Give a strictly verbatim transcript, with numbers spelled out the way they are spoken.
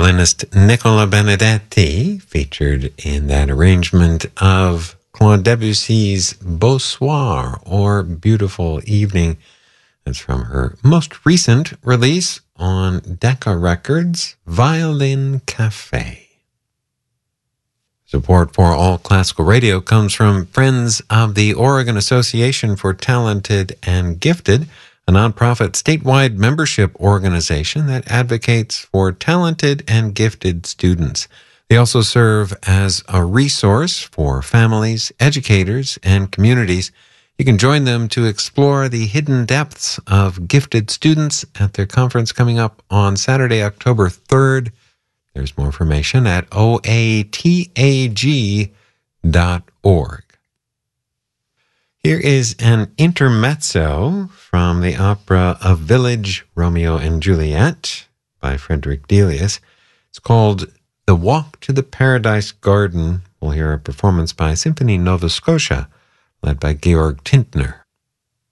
violinist Nicola Benedetti, featured in that arrangement of Claude Debussy's Beau Soir, or Beautiful Evening. That's from her most recent release on Decca Records, Violin Cafe. Support for All Classical Radio comes from Friends of the Oregon Association for Talented and Gifted, a nonprofit statewide membership organization that advocates for talented and gifted students. They also serve as a resource for families, educators, and communities. You can join them to explore the hidden depths of gifted students at their conference coming up on Saturday, October third. There's more information at O A T A G dot org. Here is an intermezzo from the opera A Village, Romeo and Juliet by Frederick Delius. It's called The Walk to the Paradise Garden. We'll hear a performance by Symphony Nova Scotia, led by Georg Tintner.